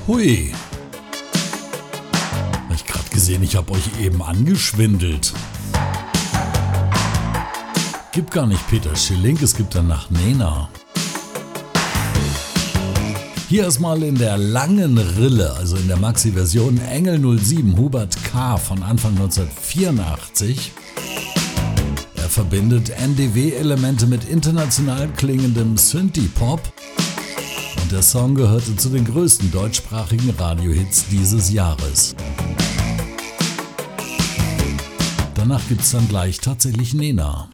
Hui. Hab ich gerade gesehen, ich habe euch eben angeschwindelt. Gibt gar nicht Peter Schilling, es gibt danach Nena. Hier erstmal in der langen Rille, also in der Maxi-Version Engel 07 Hubert K. von Anfang 1984. Er verbindet NDW-Elemente mit international klingendem Synthie-Pop und der Song gehörte zu den größten deutschsprachigen Radiohits dieses Jahres. Danach gibt's dann gleich tatsächlich Nena.